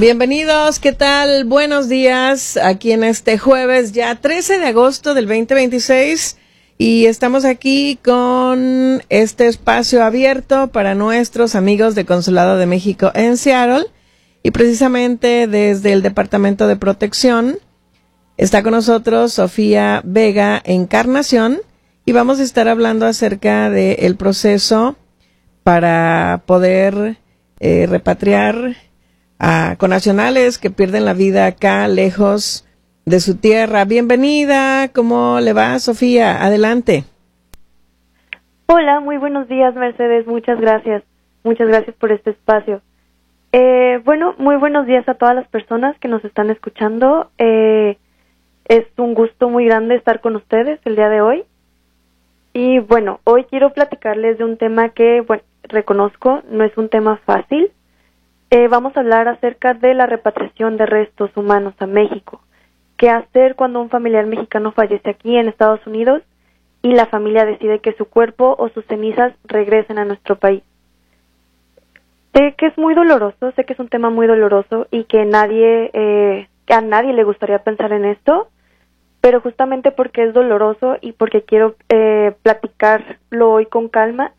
Bienvenidos, ¿qué tal? Buenos días, aquí en este jueves, ya 13 de agosto del 2026, y estamos aquí con este espacio abierto para nuestros amigos de Consulado de México en Seattle, y precisamente desde el Departamento de Protección está con nosotros Sofía Vega Encarnación, y vamos a estar hablando acerca del proceso para poder repatriar a connacionales que pierden la vida acá, lejos de su tierra. Bienvenida, ¿cómo le va, Sofía? Adelante. Hola, muy buenos días, Mercedes, muchas gracias por este espacio. Bueno, muy buenos días a todas las personas que nos están escuchando. Es un gusto muy grande estar con ustedes el día de hoy. Y bueno, hoy quiero platicarles de un tema que, bueno, reconozco, no es un tema fácil. Vamos a hablar acerca de la repatriación de restos humanos a México. ¿Qué hacer cuando un familiar mexicano fallece aquí en Estados Unidos y la familia decide que su cuerpo o sus cenizas regresen a nuestro país? Sé que es muy doloroso, sé que es un tema muy doloroso y que a nadie le gustaría pensar en esto, pero justamente porque es doloroso y porque quiero platicarlo hoy con calma.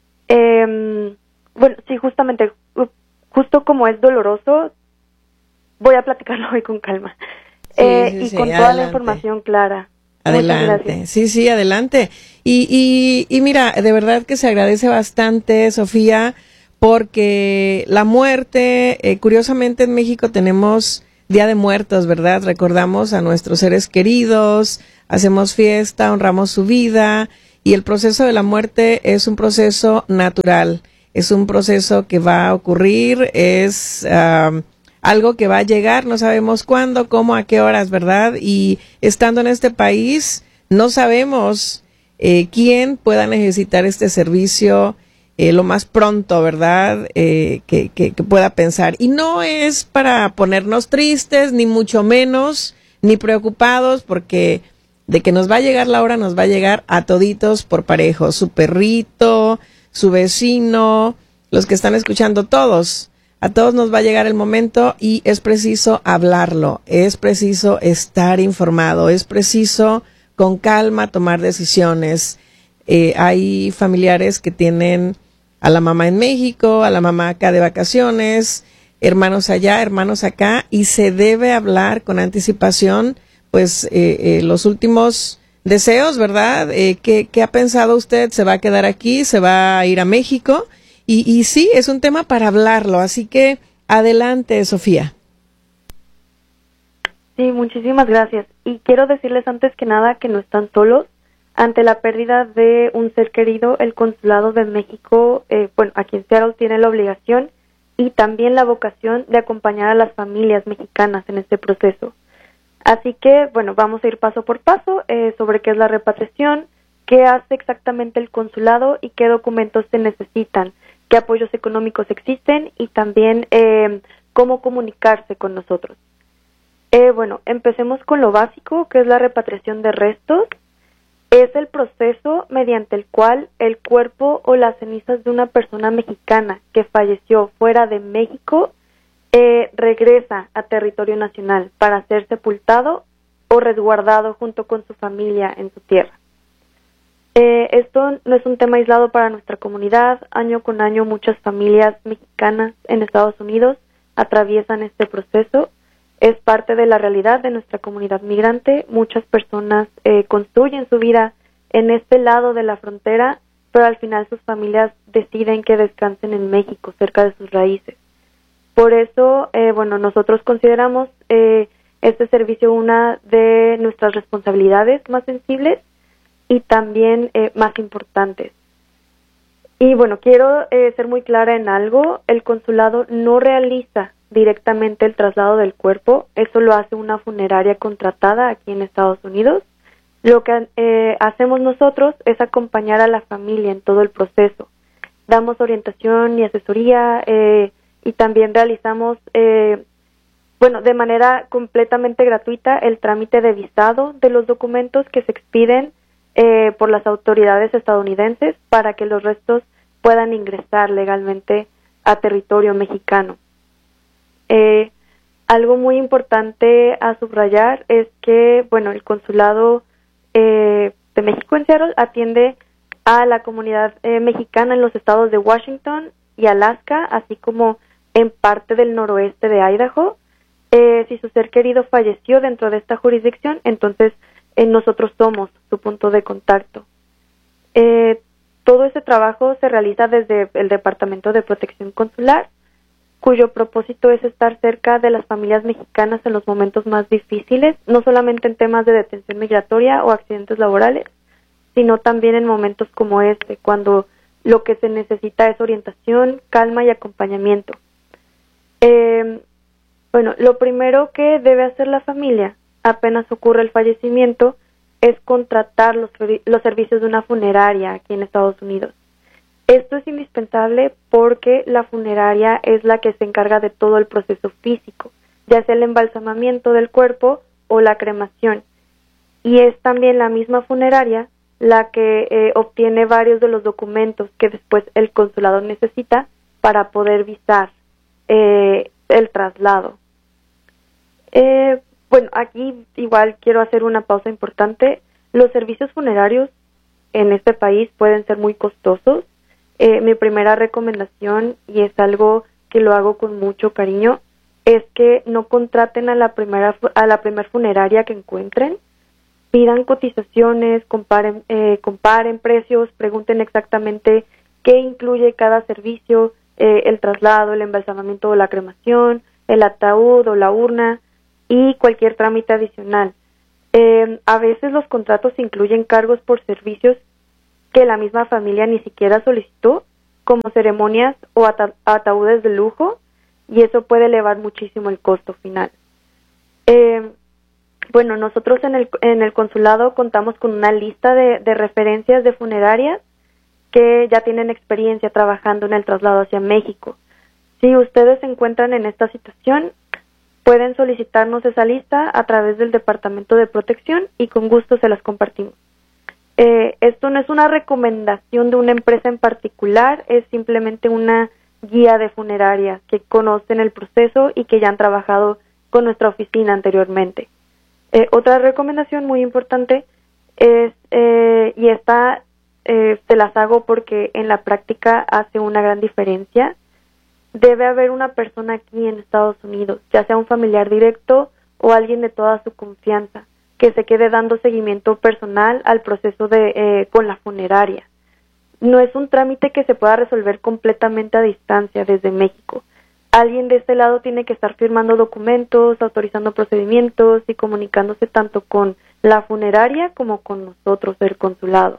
Bueno, sí, justo como es doloroso, voy a platicarlo hoy con calma. Y con toda la información clara. Adelante, sí, adelante. Y mira, de verdad que se agradece bastante, Sofía, porque la muerte, curiosamente en México tenemos Día de Muertos, ¿verdad? Recordamos a nuestros seres queridos, hacemos fiesta, honramos su vida, y el proceso de la muerte es un proceso natural. Es un proceso que va a ocurrir, es algo que va a llegar, no sabemos cuándo, cómo, a qué horas, ¿verdad? Y estando en este país, no sabemos quién pueda necesitar este servicio lo más pronto, ¿verdad? Que pueda pensar. Y no es para ponernos tristes, ni mucho menos, ni preocupados, porque de que nos va a llegar la hora, nos va a llegar a toditos por parejo, su perrito, su vecino, los que están escuchando, a todos nos va a llegar el momento, y es preciso hablarlo, es preciso estar informado, es preciso con calma tomar decisiones. Hay familiares que tienen a la mamá en México, a la mamá acá de vacaciones, hermanos allá, hermanos acá, y se debe hablar con anticipación, pues los últimos deseos, ¿verdad? ¿Qué ha pensado usted? ¿Se va a quedar aquí? ¿Se va a ir a México? Y sí, es un tema para hablarlo, así que adelante, Sofía. Sí, muchísimas gracias. Y quiero decirles antes que nada que no están solos. Ante la pérdida de un ser querido, el Consulado de México, aquí en Seattle, tiene la obligación y también la vocación de acompañar a las familias mexicanas en este proceso. Así que, bueno, vamos a ir paso por paso sobre qué es la repatriación, qué hace exactamente el consulado y qué documentos se necesitan, qué apoyos económicos existen y también cómo comunicarse con nosotros. Bueno, empecemos con lo básico, que es la repatriación de restos. Es el proceso mediante el cual el cuerpo o las cenizas de una persona mexicana que falleció fuera de México regresa a territorio nacional para ser sepultado o resguardado junto con su familia en su tierra. Esto no es un tema aislado para nuestra comunidad. Año con año muchas familias mexicanas en Estados Unidos atraviesan este proceso. Es parte de la realidad de nuestra comunidad migrante. Muchas personas construyen su vida en este lado de la frontera, pero al final sus familias deciden que descansen en México, cerca de sus raíces. Por eso, nosotros consideramos este servicio una de nuestras responsabilidades más sensibles y también más importantes. Y bueno, quiero ser muy clara en algo: el consulado no realiza directamente el traslado del cuerpo, eso lo hace una funeraria contratada aquí en Estados Unidos. Lo que hacemos nosotros es acompañar a la familia en todo el proceso. Damos orientación y asesoría y también realizamos, de manera completamente gratuita, el trámite de visado de los documentos que se expiden por las autoridades estadounidenses para que los restos puedan ingresar legalmente a territorio mexicano. Algo muy importante a subrayar es que, bueno, el consulado de México en Seattle atiende a la comunidad mexicana en los estados de Washington y Alaska, así como en parte del noroeste de Idaho. Si su ser querido falleció dentro de esta jurisdicción, entonces nosotros somos su punto de contacto. Todo ese trabajo se realiza desde el Departamento de Protección Consular, cuyo propósito es estar cerca de las familias mexicanas en los momentos más difíciles, no solamente en temas de detención migratoria o accidentes laborales, sino también en momentos como este, cuando lo que se necesita es orientación, calma y acompañamiento. Bueno, lo primero que debe hacer la familia apenas ocurre el fallecimiento es contratar los servicios de una funeraria aquí en Estados Unidos. Esto es indispensable porque la funeraria es la que se encarga de todo el proceso físico, ya sea el embalsamamiento del cuerpo o la cremación. Y es también la misma funeraria la que obtiene varios de los documentos que después el consulado necesita para poder visar el traslado. Bueno, aquí igual quiero hacer una pausa importante. Los servicios funerarios en este país pueden ser muy costosos. Mi primera recomendación, y es algo que lo hago con mucho cariño, es que no contraten a la primer funeraria que encuentren. Pidan cotizaciones, comparen precios, pregunten exactamente qué incluye cada servicio, el traslado, el embalsamamiento o la cremación, el ataúd o la urna y cualquier trámite adicional. A veces los contratos incluyen cargos por servicios que la misma familia ni siquiera solicitó, como ceremonias o ataúdes de lujo, y eso puede elevar muchísimo el costo final. Bueno, nosotros en el consulado contamos con una lista de referencias de funerarias que ya tienen experiencia trabajando en el traslado hacia México. Si ustedes se encuentran en esta situación, pueden solicitarnos esa lista a través del Departamento de Protección y con gusto se las compartimos. Esto no es una recomendación de una empresa en particular, es simplemente una guía de funerarias que conocen el proceso y que ya han trabajado con nuestra oficina anteriormente. Otra recomendación muy importante es, y esta se las hago porque en la práctica hace una gran diferencia, debe haber una persona aquí en Estados Unidos, ya sea un familiar directo o alguien de toda su confianza, que se quede dando seguimiento personal al proceso con la funeraria. No es un trámite que se pueda resolver completamente a distancia desde México. Alguien de este lado tiene que estar firmando documentos, autorizando procedimientos y comunicándose tanto con la funeraria como con nosotros, el consulado.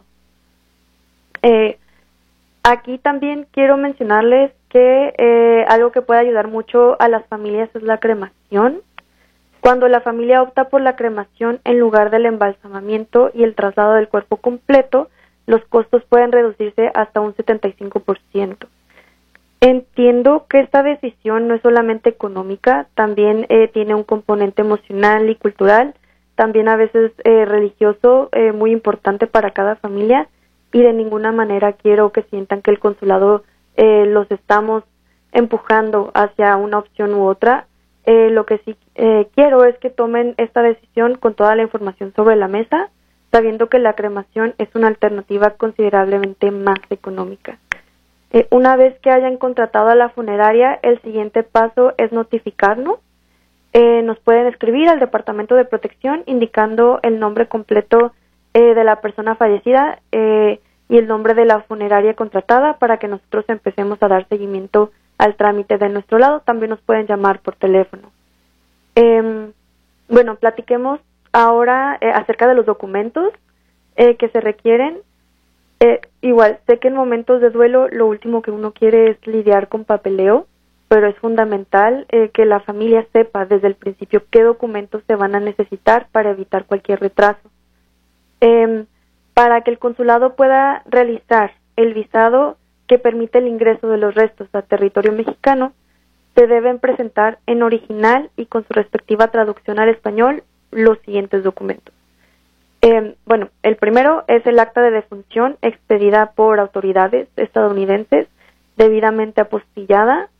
Aquí también quiero mencionarles que algo que puede ayudar mucho a las familias es la cremación. Cuando la familia opta por la cremación en lugar del embalsamamiento y el traslado del cuerpo completo, los costos pueden reducirse hasta un 75%. Entiendo que esta decisión no es solamente económica, también tiene un componente emocional y cultural, también a veces religioso, muy importante para cada familia, y de ninguna manera quiero que sientan que el consulado los estamos empujando hacia una opción u otra. Lo que sí quiero es que tomen esta decisión con toda la información sobre la mesa, sabiendo que la cremación es una alternativa considerablemente más económica. Una vez que hayan contratado a la funeraria, el siguiente paso es notificarnos. Nos pueden escribir al Departamento de Protección indicando el nombre completo de la persona fallecida y el nombre de la funeraria contratada para que nosotros empecemos a dar seguimiento al trámite de nuestro lado. También nos pueden llamar por teléfono. Bueno, platiquemos ahora acerca de los documentos que se requieren. Igual, sé que en momentos de duelo lo último que uno quiere es lidiar con papeleo, pero es fundamental que la familia sepa desde el principio qué documentos se van a necesitar para evitar cualquier retraso. Para que el consulado pueda realizar el visado que permite el ingreso de los restos a territorio mexicano, se deben presentar en original y con su respectiva traducción al español los siguientes documentos. Bueno, el primero es el acta de defunción expedida por autoridades estadounidenses, debidamente apostillada.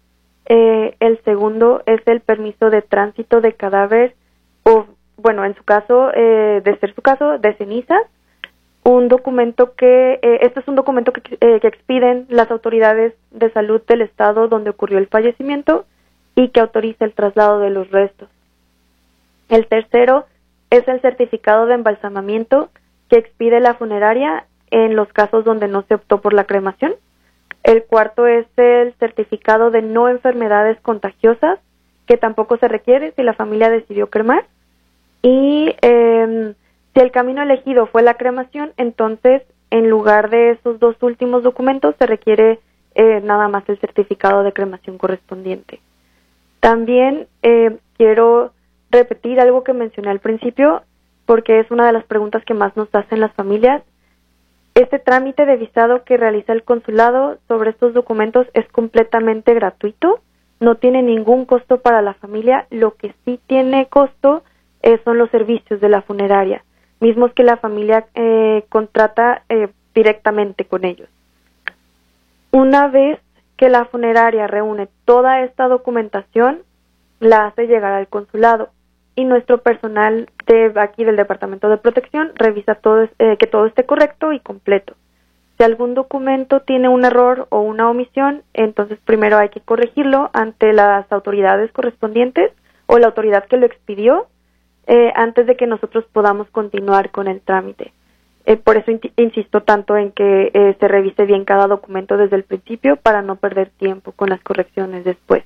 El segundo es el permiso de tránsito de cadáver, o bueno, en su caso, de ser su caso, de cenizas. Un documento este es un documento que expiden las autoridades de salud del estado donde ocurrió el fallecimiento y que autoriza el traslado de los restos. El tercero es el certificado de embalsamamiento que expide la funeraria en los casos donde no se optó por la cremación. El cuarto es el certificado de no enfermedades contagiosas, que tampoco se requiere si la familia decidió cremar. Y si el camino elegido fue la cremación, entonces en lugar de esos dos últimos documentos se requiere nada más el certificado de cremación correspondiente. También quiero repetir algo que mencioné al principio, porque es una de las preguntas que más nos hacen las familias. Este trámite de visado que realiza el consulado sobre estos documentos es completamente gratuito, no tiene ningún costo para la familia. Lo que sí tiene costo son los servicios de la funeraria, mismos que la familia contrata directamente con ellos. Una vez que la funeraria reúne toda esta documentación, la hace llegar al consulado y nuestro personal de aquí del Departamento de Protección revisa que todo esté correcto y completo. Si algún documento tiene un error o una omisión, entonces primero hay que corregirlo ante las autoridades correspondientes o la autoridad que lo expidió antes de que nosotros podamos continuar con el trámite. Por eso insisto tanto en que se revise bien cada documento desde el principio para no perder tiempo con las correcciones después.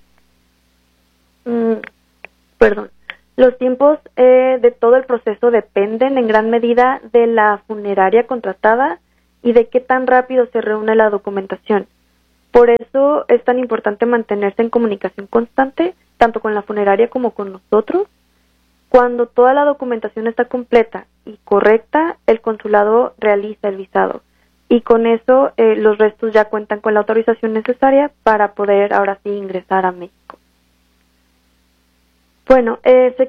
Los tiempos de todo el proceso dependen en gran medida de la funeraria contratada y de qué tan rápido se reúne la documentación. Por eso es tan importante mantenerse en comunicación constante, tanto con la funeraria como con nosotros. Cuando toda la documentación está completa y correcta, el consulado realiza el visado. Y con eso los restos ya cuentan con la autorización necesaria para poder ahora sí ingresar a México. Bueno, sé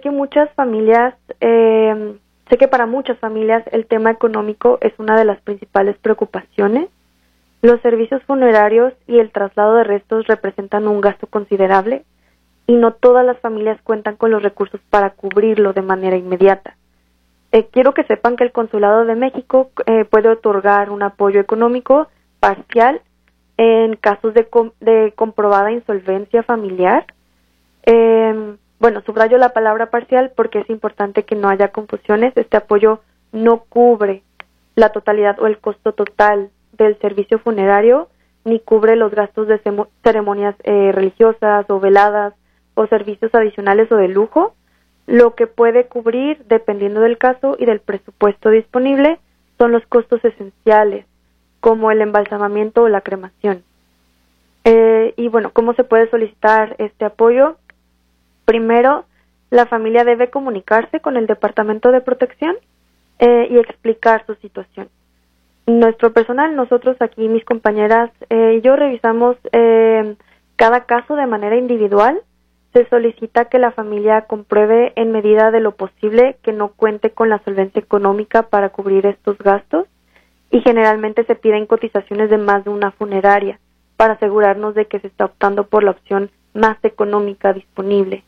que para muchas familias el tema económico es una de las principales preocupaciones. Los servicios funerarios y el traslado de restos representan un gasto considerable y no todas las familias cuentan con los recursos para cubrirlo de manera inmediata. Quiero que sepan que el Consulado de México puede otorgar un apoyo económico parcial en casos de comprobada insolvencia familiar. Subrayo la palabra parcial porque es importante que no haya confusiones. Este apoyo no cubre la totalidad o el costo total del servicio funerario, ni cubre los gastos de ceremonias religiosas o veladas o servicios adicionales o de lujo. Lo que puede cubrir, dependiendo del caso y del presupuesto disponible, son los costos esenciales, como el embalsamamiento o la cremación. ¿Cómo se puede solicitar este apoyo? Primero, la familia debe comunicarse con el Departamento de Protección y explicar su situación. Nuestro personal, nosotros aquí, mis compañeras y yo revisamos cada caso de manera individual. Se solicita que la familia compruebe en medida de lo posible que no cuente con la solvencia económica para cubrir estos gastos y generalmente se piden cotizaciones de más de una funeraria para asegurarnos de que se está optando por la opción más económica disponible.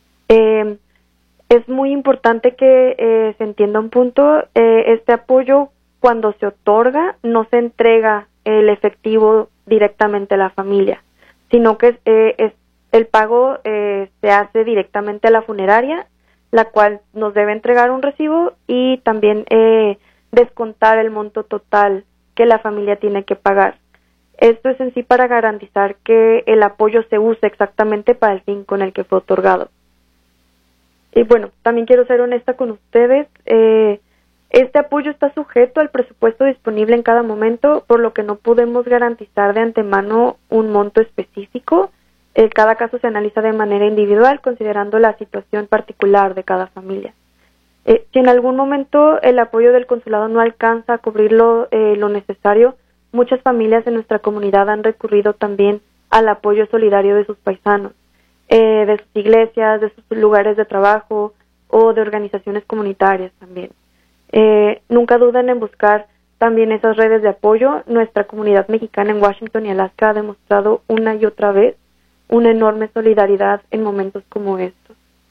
Es muy importante que se entienda un punto. Este apoyo, cuando se otorga, no se entrega el efectivo directamente a la familia, sino que el pago se hace directamente a la funeraria, la cual nos debe entregar un recibo y también descontar el monto total que la familia tiene que pagar. Esto es en sí para garantizar que el apoyo se use exactamente para el fin con el que fue otorgado. Y también quiero ser honesta con ustedes. Este apoyo está sujeto al presupuesto disponible en cada momento, por lo que no podemos garantizar de antemano un monto específico. Cada caso se analiza de manera individual, considerando la situación particular de cada familia. Si en algún momento el apoyo del consulado no alcanza a cubrir lo necesario, muchas familias en nuestra comunidad han recurrido también al apoyo solidario de sus paisanos, de sus iglesias, de sus lugares de trabajo o de organizaciones comunitarias también. Nunca duden en buscar también esas redes de apoyo. Nuestra comunidad mexicana en Washington y Alaska ha demostrado una y otra vez una enorme solidaridad en momentos como estos.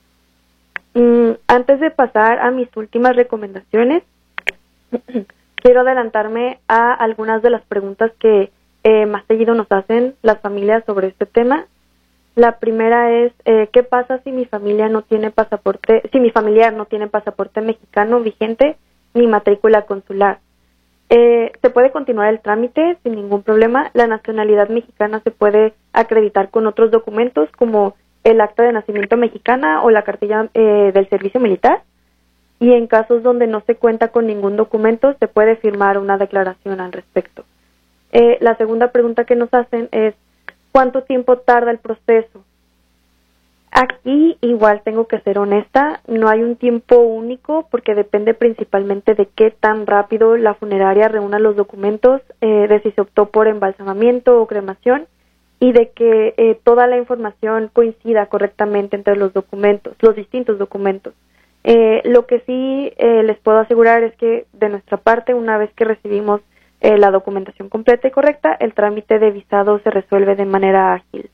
Antes de pasar a mis últimas recomendaciones, quiero adelantarme a algunas de las preguntas que más seguido nos hacen las familias sobre este tema. La primera es, ¿qué pasa si mi familia no tiene pasaporte, si mi familiar no tiene pasaporte mexicano vigente ni matrícula consular? Se puede continuar el trámite sin ningún problema. La nacionalidad mexicana se puede acreditar con otros documentos como el acta de nacimiento mexicana o la cartilla del servicio militar. Y en casos donde no se cuenta con ningún documento, se puede firmar una declaración al respecto. La segunda pregunta que nos hacen es, ¿cuánto tiempo tarda el proceso? Aquí igual tengo que ser honesta, no hay un tiempo único porque depende principalmente de qué tan rápido la funeraria reúna los documentos, de si se optó por embalsamamiento o cremación y de que toda la información coincida correctamente entre los documentos, los distintos documentos. Lo que sí les puedo asegurar es que de nuestra parte, una vez que recibimos la documentación completa y correcta, el trámite de visado se resuelve de manera ágil.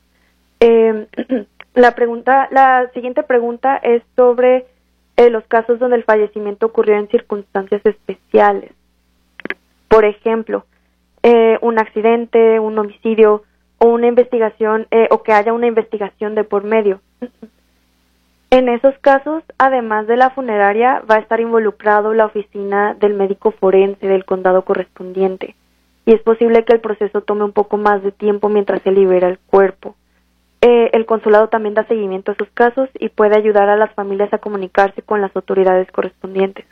La siguiente pregunta es sobre los casos donde el fallecimiento ocurrió en circunstancias especiales. Por ejemplo, un accidente, un homicidio o una investigación, o que haya una investigación de por medio. En esos casos, además de la funeraria, va a estar involucrado la oficina del médico forense del condado correspondiente, y es posible que el proceso tome un poco más de tiempo mientras se libera el cuerpo. El consulado también da seguimiento a esos casos y puede ayudar a las familias a comunicarse con las autoridades correspondientes.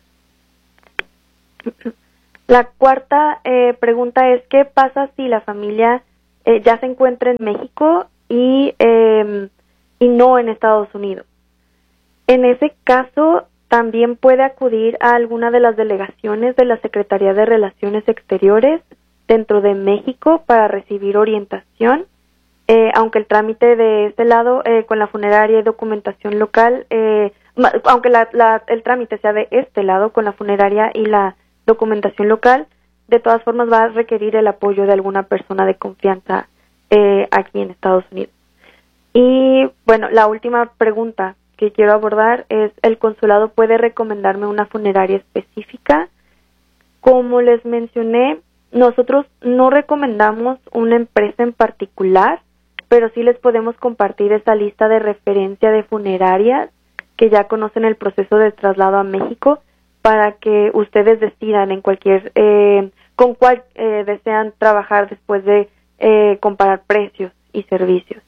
La cuarta pregunta es, ¿qué pasa si la familia ya se encuentra en México y no en Estados Unidos? En ese caso, también puede acudir a alguna de las delegaciones de la Secretaría de Relaciones Exteriores dentro de México para recibir orientación, aunque el trámite de este lado con la funeraria y documentación local, aunque el trámite sea de este lado con la funeraria y la documentación local, de todas formas va a requerir el apoyo de alguna persona de confianza aquí en Estados Unidos. Y bueno, la última pregunta que quiero abordar es, ¿el consulado puede recomendarme una funeraria específica? Como les mencioné, nosotros no recomendamos una empresa en particular, pero sí les podemos compartir esa lista de referencia de funerarias que ya conocen el proceso de traslado a México para que ustedes decidan en cualquier con cuál desean trabajar después de comparar precios y servicios.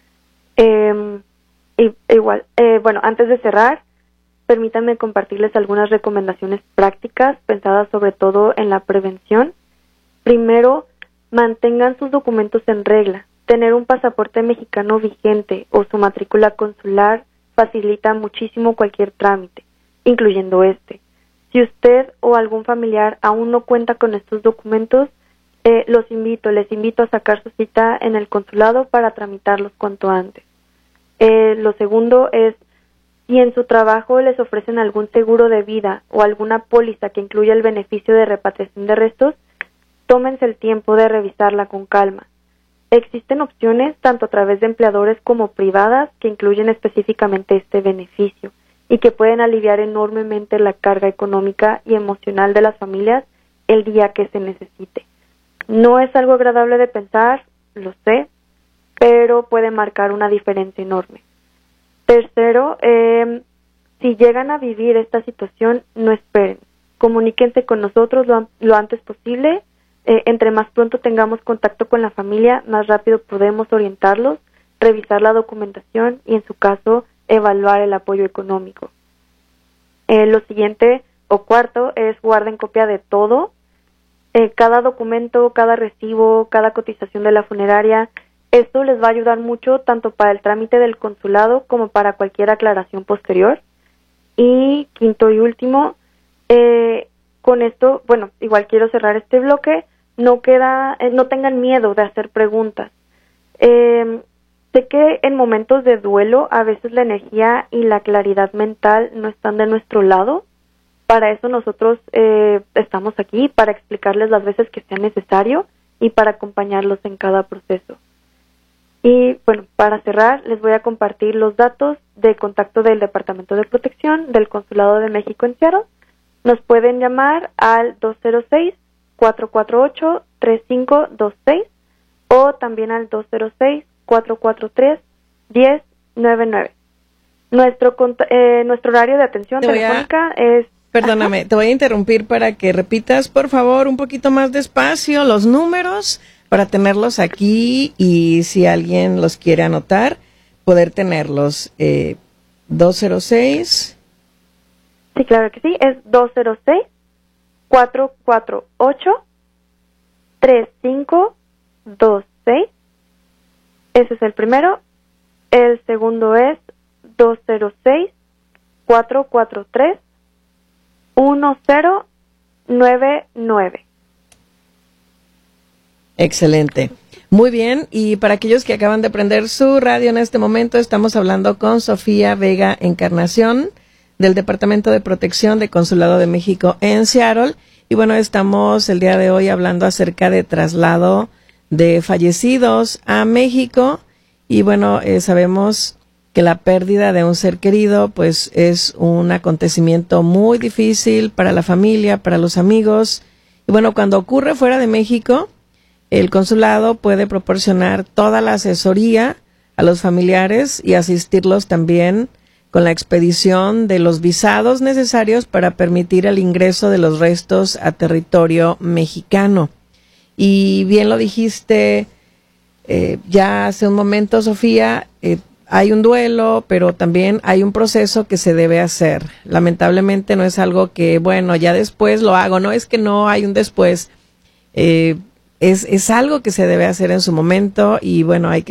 Bueno, antes de cerrar, permítanme compartirles algunas recomendaciones prácticas pensadas sobre todo en la prevención. Primero, mantengan sus documentos en regla. Tener un pasaporte mexicano vigente o su matrícula consular facilita muchísimo cualquier trámite, incluyendo este. Si usted o algún familiar aún no cuenta con estos documentos, les invito a sacar su cita en el consulado para tramitarlos cuanto antes. Lo segundo es, si en su trabajo les ofrecen algún seguro de vida o alguna póliza que incluya el beneficio de repatriación de restos, tómense el tiempo de revisarla con calma. Existen opciones tanto a través de empleadores como privadas que incluyen específicamente este beneficio y que pueden aliviar enormemente la carga económica y emocional de las familias el día que se necesite. No es algo agradable de pensar, lo sé, pero puede marcar una diferencia enorme. Tercero, si llegan a vivir esta situación, no esperen. Comuníquense con nosotros lo antes posible. Entre más pronto tengamos contacto con la familia, más rápido podemos orientarlos, revisar la documentación y, en su caso, evaluar el apoyo económico. Lo siguiente o cuarto es guarden copia de todo. Cada documento, cada recibo, cada cotización de la funeraria. Esto les va a ayudar mucho tanto para el trámite del consulado como para cualquier aclaración posterior. Y quinto y último, con esto, bueno, igual quiero cerrar este bloque. No tengan miedo de hacer preguntas. Sé que en momentos de duelo a veces la energía y la claridad mental no están de nuestro lado. Para eso nosotros estamos aquí, para explicarles las veces que sea necesario y para acompañarlos en cada proceso. Y bueno, para cerrar, les voy a compartir los datos de contacto del Departamento de Protección del Consulado de México en Seattle. Nos pueden llamar al 206-448-3526 o también al 206-443-1099. Nuestro horario de atención telefónica es... Perdóname, te voy a interrumpir para que repitas, por favor, un poquito más despacio los números para tenerlos aquí y si alguien los quiere anotar, poder tenerlos. 206. Sí, claro que sí, es 206-448-3526. Ese es el primero. El segundo es 206-443-1099. Excelente. Muy bien, y para aquellos que acaban de prender su radio en este momento, estamos hablando con Sofía Vega Encarnación del Departamento de Protección de Consulado de México en Seattle. Y bueno, estamos el día de hoy hablando acerca de traslado de fallecidos a México. Y bueno, sabemos que la pérdida de un ser querido pues es un acontecimiento muy difícil para la familia, para los amigos. Y bueno, cuando ocurre fuera de México, el consulado puede proporcionar toda la asesoría a los familiares y asistirlos también con la expedición de los visados necesarios para permitir el ingreso de los restos a territorio mexicano. Y bien lo dijiste ya hace un momento, Sofía, hay un duelo, pero también hay un proceso que se debe hacer. Lamentablemente no es algo que, bueno, ya después lo hago, no es que no hay un después. Es algo que se debe hacer en su momento y bueno, hay que